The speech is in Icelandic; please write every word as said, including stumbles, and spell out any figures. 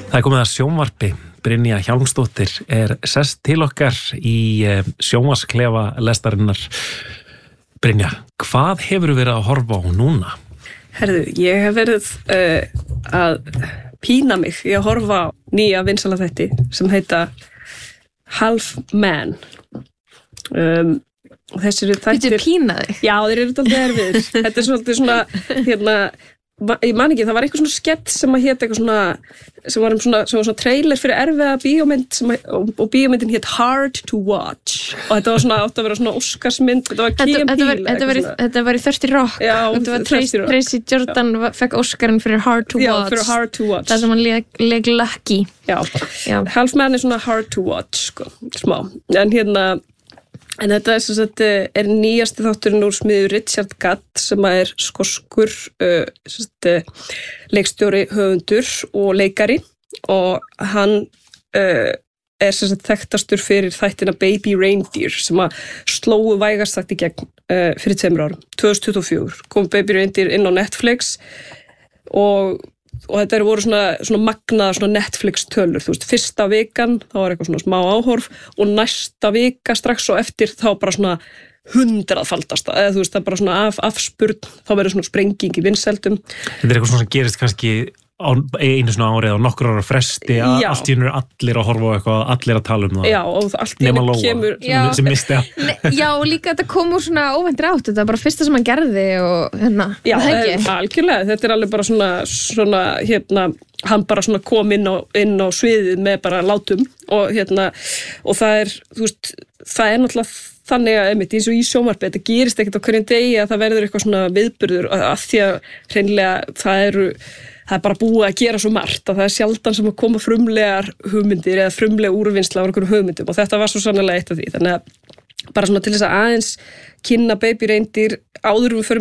Það er komið að sjónvarpi. Brynja Hjálmsdóttir er sest til okkar í sjónvarsklefa lestarinnar. Brynja, hvað hefur verið að horfa á núna? Herðu, ég hef verið uh, að pína mig í að horfa á nýja vinsæla þætti sem heita Half Man. Um, og þessir þættir... Þetta pína þig? Já, þeir eru alltaf erfiðir. Þetta er svolítið svona, hérna, ég man ekki, það var eitthvað svona skett sem að hét eitthvað svona, sem var um svona, sem var svona trailer fyrir erfiða bíómynd sem að, og, og bíómyndin hét Hard to Watch og þetta var svona, átt að vera svona Óskarsmynd, þetta var Key and Peele. Þetta var, þetta var í Thirsty Rock. Já, þetta var Thirsty Rock. Tracy Jordan já. Fekk Óskarinn fyrir Hard to Já, Watch. fyrir Hard to Watch. Það sem hann leg, leg lucky. Já. Já, Half Man er svona Hard to Watch, sko, smá. En hérna, en þetta er, sagt, er nýjasti þátturinn úr smiðu Richard Gadd sem er skoskur uh, sagt, leikstjóri, höfundur og leikari og hann uh, er sagt, þekktastur fyrir þættina Baby Reindeer sem að slóu vægast sagt í gegn uh, fyrir tveimur árum. tvö þúsund tuttugu og fjögur kom Baby Reindeer inn á Netflix og og þetta voru svona, svona magnaða svona Netflix tölur, þú veist, fyrsta vikan þá var eitthvað svona smá áhorf og næsta vika strax og eftir þá bara svona hundraðfaldast, eða þú veist, það bara svona af, afspurn, þá verður svona sprenging í vinsældum. Þetta er eitthvað svona sem gerist kannski á einu svona árið og nokkur ára fresti að Já. allt í einu er allir að horfa á eitthvað, allir að tala um það. Já, og allt í Nema einu Lóa, kemur sem, sem misti að. Já, og líka þetta kom úr svona óvæntir átt, þetta var bara fyrsta sem hann gerði og hérna, Já, það ekki. algjörlega, þetta er alveg bara svona, svona hérna, hann bara svona kom inn á, inn á sviðið með bara látum og hérna, og það er, þú veist, það er náttúrulega þannig að, einmitt, eins og í sjónvarpi, þetta gerist ekkert á hverjum degi að það verður eitthvað svona viðburður að því að hreinlega það eru, það er bara búið að gera svo margt að það er sjaldan sem að koma frumlegar hugmyndir eða frumlega úrvinnsla á einhverjum hugmyndum og þetta var svo sannlega eitt af því, þannig að bara svona til þess að aðeins kynna Baby Reindeer áður um við förum